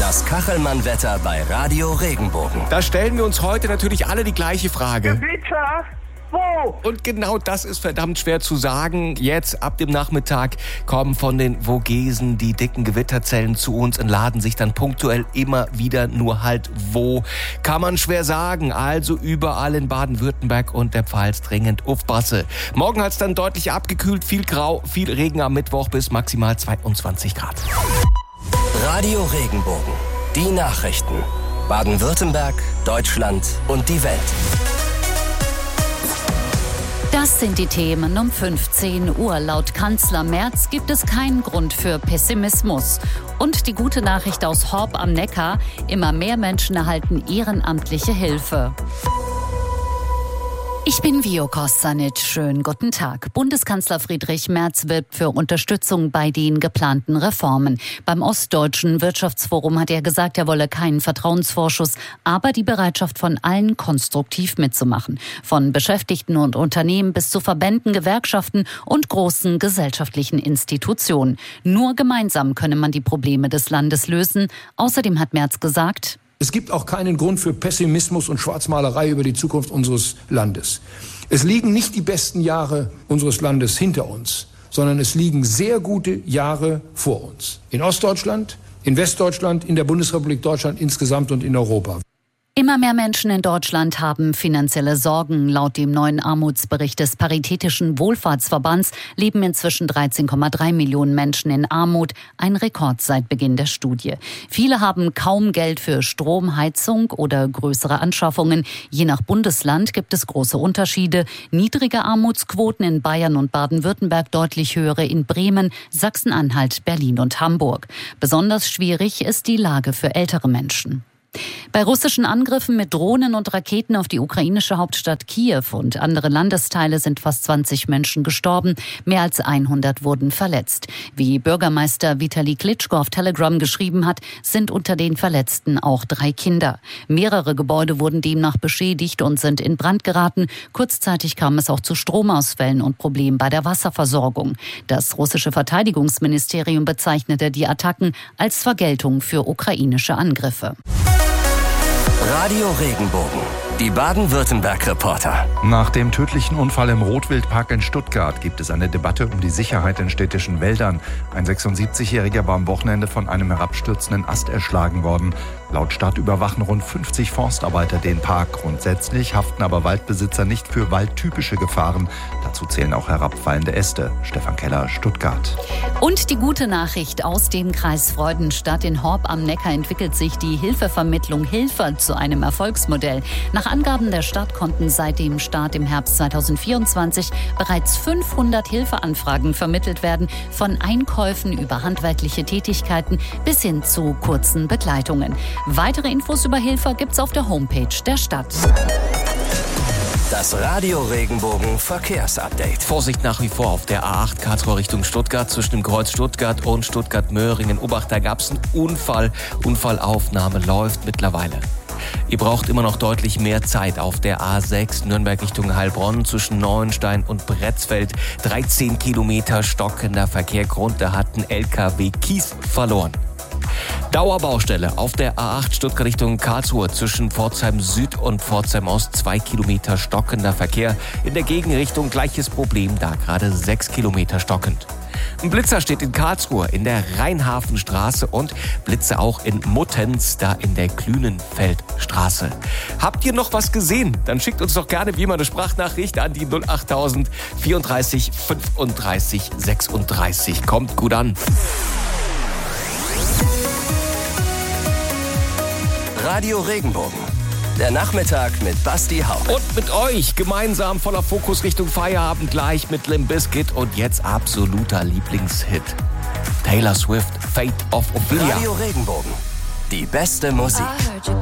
Das Kachelmann-Wetter bei Radio Regenbogen. Da stellen wir uns heute natürlich alle die gleiche Frage. Gewitter? Wo? Und genau das ist verdammt schwer zu sagen. Jetzt, ab dem Nachmittag, kommen von den Vogesen die dicken Gewitterzellen zu uns und laden sich dann punktuell immer wieder, nur halt wo. Kann man schwer sagen. Also überall in Baden-Württemberg und der Pfalz dringend aufpasse. Morgen hat es dann deutlich abgekühlt, viel Grau, viel Regen am Mittwoch bis maximal 22 Grad. Radio Regenbogen. Die Nachrichten. Baden-Württemberg, Deutschland und die Welt. Das sind die Themen um 15 Uhr. Laut Kanzler Merz gibt es keinen Grund für Pessimismus. Und die gute Nachricht aus Horb am Neckar: immer mehr Menschen erhalten ehrenamtliche Hilfe. Ich bin Vio Kostanic. Schönen guten Tag. Bundeskanzler Friedrich Merz wirbt für Unterstützung bei den geplanten Reformen. Beim Ostdeutschen Wirtschaftsforum hat er gesagt, er wolle keinen Vertrauensvorschuss, aber die Bereitschaft von allen, konstruktiv mitzumachen. Von Beschäftigten und Unternehmen bis zu Verbänden, Gewerkschaften und großen gesellschaftlichen Institutionen. Nur gemeinsam könne man die Probleme des Landes lösen. Außerdem hat Merz gesagt: Es gibt auch keinen Grund für Pessimismus und Schwarzmalerei über die Zukunft unseres Landes. Es liegen nicht die besten Jahre unseres Landes hinter uns, sondern es liegen sehr gute Jahre vor uns. In Ostdeutschland, in Westdeutschland, in der Bundesrepublik Deutschland insgesamt und in Europa. Immer mehr Menschen in Deutschland haben finanzielle Sorgen. Laut dem neuen Armutsbericht des Paritätischen Wohlfahrtsverbands leben inzwischen 13,3 Millionen Menschen in Armut, ein Rekord seit Beginn der Studie. Viele haben kaum Geld für Strom, Heizung oder größere Anschaffungen. Je nach Bundesland gibt es große Unterschiede. Niedrige Armutsquoten in Bayern und Baden-Württemberg, deutlich höhere in Bremen, Sachsen-Anhalt, Berlin und Hamburg. Besonders schwierig ist die Lage für ältere Menschen. Bei russischen Angriffen mit Drohnen und Raketen auf die ukrainische Hauptstadt Kiew und andere Landesteile sind fast 20 Menschen gestorben. Mehr als 100 wurden verletzt. Wie Bürgermeister Vitali Klitschko auf Telegram geschrieben hat, sind unter den Verletzten auch 3 Kinder. Mehrere Gebäude wurden demnach beschädigt und sind in Brand geraten. Kurzzeitig kam es auch zu Stromausfällen und Problemen bei der Wasserversorgung. Das russische Verteidigungsministerium bezeichnete die Attacken als Vergeltung für ukrainische Angriffe. Radio Regenbogen. Die Baden-Württemberg-Reporter. Nach dem tödlichen Unfall im Rotwildpark in Stuttgart gibt es eine Debatte um die Sicherheit in städtischen Wäldern. Ein 76-Jähriger war am Wochenende von einem herabstürzenden Ast erschlagen worden. Laut Stadt überwachen rund 50 Forstarbeiter den Park. Grundsätzlich haften aber Waldbesitzer nicht für waldtypische Gefahren. Dazu zählen auch herabfallende Äste. Stefan Keller, Stuttgart. Und die gute Nachricht aus dem Kreis Freudenstadt: in Horb am Neckar entwickelt sich die Hilfevermittlung Hilfe zu einem Erfolgsmodell. Nach Angaben der Stadt konnten seit dem Start im Herbst 2024 bereits 500 Hilfeanfragen vermittelt werden, von Einkäufen über handwerkliche Tätigkeiten bis hin zu kurzen Begleitungen. Weitere Infos über Hilfe gibt's auf der Homepage der Stadt. Das Radio Regenbogen Verkehrsupdate. Vorsicht nach wie vor auf der A8 Karlsruhe Richtung Stuttgart zwischen dem Kreuz Stuttgart und Stuttgart-Möhringen. Obacht, da gab es einen Unfall. Unfallaufnahme läuft mittlerweile. Ihr braucht immer noch deutlich mehr Zeit auf der A6 Nürnberg Richtung Heilbronn zwischen Neuenstein und Bretzfeld. 13 Kilometer stockender Verkehr. Grund, da hat ein LKW Kies verloren. Dauerbaustelle auf der A8 Stuttgart Richtung Karlsruhe zwischen Pforzheim Süd und Pforzheim Ost. 2 Kilometer stockender Verkehr. In der Gegenrichtung gleiches Problem, da gerade 6 Kilometer stockend. Ein Blitzer steht in Karlsruhe in der Rheinhafenstraße und Blitze auch in Muttenz, da in der Klünenfeldstraße. Habt ihr noch was gesehen? Dann schickt uns doch gerne wie immer eine Sprachnachricht an die 08000 34 35 36. Kommt gut an. Radio Regenbogen. Der Nachmittag mit Basti Hauck. Und mit euch gemeinsam voller Fokus Richtung Feierabend gleich mit Limp Bizkit und jetzt absoluter Lieblingshit. Taylor Swift, Fate of Ophelia. Radio Regenbogen. Die beste Musik.